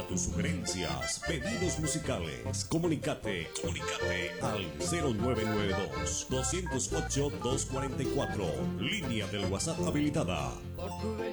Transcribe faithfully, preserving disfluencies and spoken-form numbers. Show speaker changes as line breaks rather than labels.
tus sugerencias, pedidos musicales, comunicate, comunicate al cero nueve nueve dos, dos cero ocho, dos cuatro cuatro, línea del WhatsApp habilitada.